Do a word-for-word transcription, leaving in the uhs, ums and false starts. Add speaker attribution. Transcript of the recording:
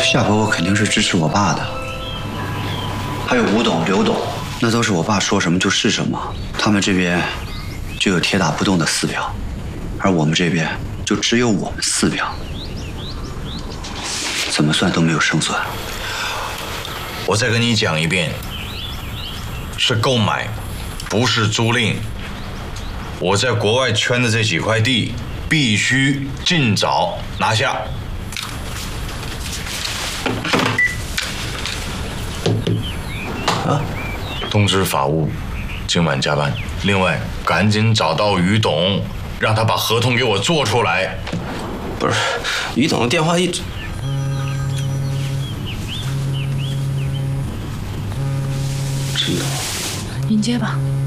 Speaker 1: 夏伯伯肯定是支持我爸的，还有吴董、刘董，那都是我爸说什么就是什么。他们这边就有铁打不动的四表，而我们这边就只有我们四表，怎么算都没有胜算。
Speaker 2: 我再跟你讲一遍，是购买，不是租赁。我在国外圈的这几块地，必须尽早拿下。啊！通知法务，今晚加班。另外，赶紧找到于董，让他把合同给我做出来。
Speaker 3: 不是，于董的电话一直……
Speaker 1: 陈董，
Speaker 4: 您接吧。